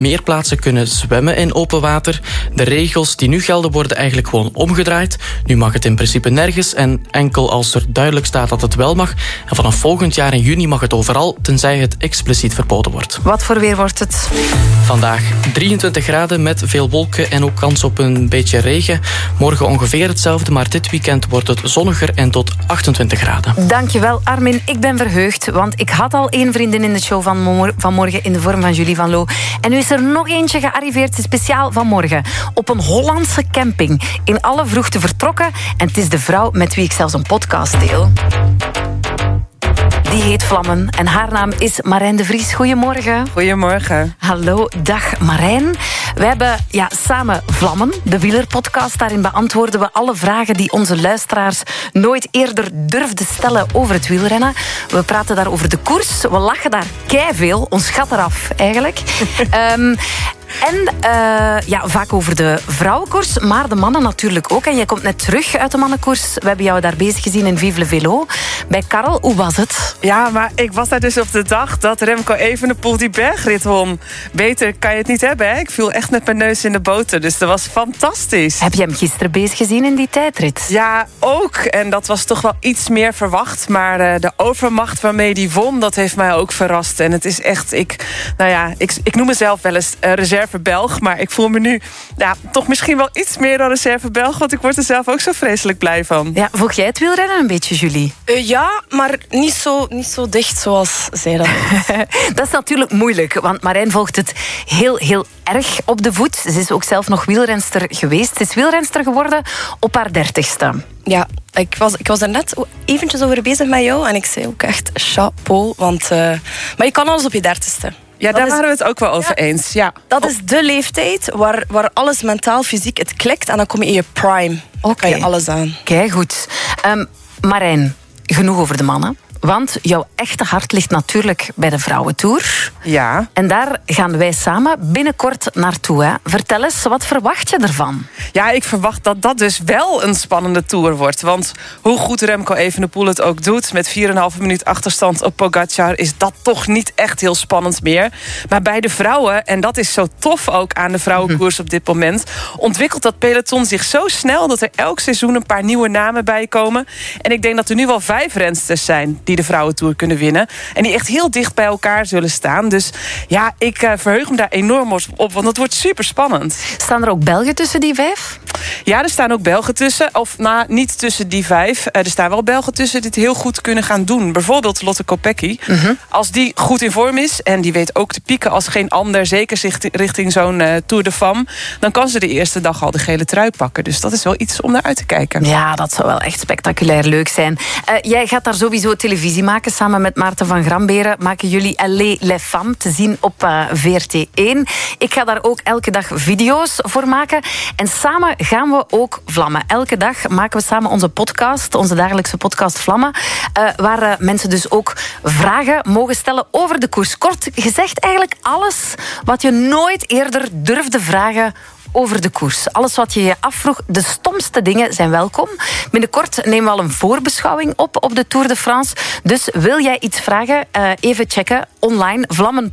meer plaatsen kunnen zwemmen in open water. De regels die nu gelden worden eigenlijk gewoon omgedraaid. Nu mag het in principe nergens en enkel als er duidelijk staat dat het wel mag. En vanaf volgend jaar in juni mag het overal, tenzij het expliciet verboden wordt. Wat voor weer wordt het? Vandaag 23 graden met veel wolken en ook kans op een beetje regen. Morgen ongeveer hetzelfde, maar dit weekend wordt het zonniger en tot 28 graden. Dankjewel, Armin. Ik ben verheugd, want ik had al 1 vriendin in de show van morgen in de vorm van Julie van Loo. En nu is er nog eentje gearriveerd, speciaal vanmorgen. Op een Hollandse camping. In alle vroegte vertrokken. En het is de vrouw met wie ik zelfs een podcast deel. Die heet Vlammen en haar naam is Marijn de Vries. Goedemorgen. Goedemorgen. Hallo, dag Marijn. We hebben samen Vlammen, de wielerpodcast. Daarin beantwoorden we alle vragen die onze luisteraars nooit eerder durfden stellen over het wielrennen. We praten daar over de koers. We lachen daar keiveel. Ons gat eraf, eigenlijk. En vaak over de vrouwenkoers, maar de mannen natuurlijk ook. En jij komt net terug uit de mannenkoers. We hebben jou daar bezig gezien in Vive le Vélo. Bij Karel, hoe was het? Ja, maar ik was daar dus op de dag dat Remco Evenepoel die bergrit won. Beter kan je het niet hebben, hè? Ik viel echt met mijn neus in de boter, dus dat was fantastisch. Heb je hem gisteren bezig gezien in die tijdrit? Ja, ook. En dat was toch wel iets meer verwacht. Maar de overmacht waarmee die won, dat heeft mij ook verrast. En het is echt, ik noem mezelf wel eens reserve-Belg, maar ik voel me nu toch misschien wel iets meer dan reserve-Belg, want ik word er zelf ook zo vreselijk blij van. Ja, volg jij het wielrennen een beetje, Julie? Ja, maar niet zo dicht zoals zij dat. Dat is natuurlijk moeilijk, want Marijn volgt het heel, heel erg op de voet. Ze is ook zelf nog wielrenster geweest. Ze is wielrenster geworden op haar 30ste. Ja, ik was er net eventjes over bezig met jou en ik zei ook echt chapeau, want maar je kan alles op je 30ste. Ja, daar waren we het ook wel over eens. Ja. Dat is de leeftijd waar alles mentaal, fysiek, het klikt en dan kom je in je prime. Oké. Kan je alles aan. Kijk, goed. Marijn, genoeg over de mannen. Want jouw echte hart ligt natuurlijk bij de Vrouwentour. Ja. En daar gaan wij samen binnenkort naartoe. Hè? Vertel eens, wat verwacht je ervan? Ja, ik verwacht dat dat dus wel een spannende tour wordt. Want hoe goed Remco Evenepoel het ook doet, met 4,5 minuut achterstand op Pogacar, is dat toch niet echt heel spannend meer. Maar bij de vrouwen, en dat is zo tof ook aan de vrouwenkoers op dit moment, ontwikkelt dat peloton zich zo snel dat er elk seizoen een paar nieuwe namen bij komen. En ik denk dat er nu wel 5 rensters zijn die de Vrouwentour kunnen winnen. En die echt heel dicht bij elkaar zullen staan. Dus ja, ik verheug me daar enorm op, want het wordt super spannend. Staan er ook Belgen tussen die 5? Ja, er staan ook Belgen tussen. Of niet tussen die 5. Er staan wel Belgen tussen die het heel goed kunnen gaan doen. Bijvoorbeeld Lotte Kopecky. Als die goed in vorm is, en die weet ook te pieken als geen ander, zeker richting zo'n Tour de Femme, dan kan ze de eerste dag al de gele trui pakken. Dus dat is wel iets om naar uit te kijken. Ja, dat zou wel echt spectaculair leuk zijn. Jij gaat daar sowieso televisie maken. Samen met Maarten van Gramberen maken jullie Allez les Femmes te zien op VRT1. Ik ga daar ook elke dag video's voor maken. En samen gaan we ook vlammen. Elke dag maken we samen onze podcast, onze dagelijkse podcast Vlammen, waar mensen dus ook vragen mogen stellen over de koers. Kort gezegd, eigenlijk alles wat je nooit eerder durfde vragen over de koers. Alles wat je je afvroeg, de stomste dingen zijn welkom. Binnenkort nemen we al een voorbeschouwing op de Tour de France. Dus wil jij iets vragen, even checken online,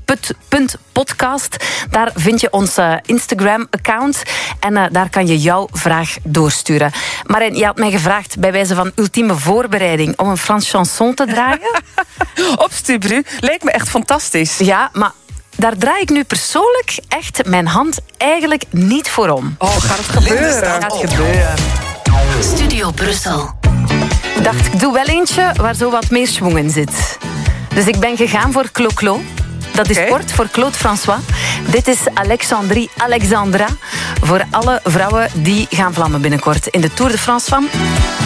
vlammen.podcast. Daar vind je ons Instagram-account en daar kan je jouw vraag doorsturen. Marijn, je had mij gevraagd bij wijze van ultieme voorbereiding om een Frans chanson te dragen. Op Stubru, leek me echt fantastisch. Ja, maar daar draai ik nu persoonlijk echt mijn hand eigenlijk niet voor om. Oh, gaat het gebeuren? Gaat gebeuren. Studio Brussel. Ik dacht, ik doe wel eentje waar zo wat meer schwung in zit. Dus ik ben gegaan voor Clo-Clo. Dat is kort voor Claude François. Dit is Alexandrie Alexandra. Voor alle vrouwen die gaan vlammen binnenkort in de Tour de France van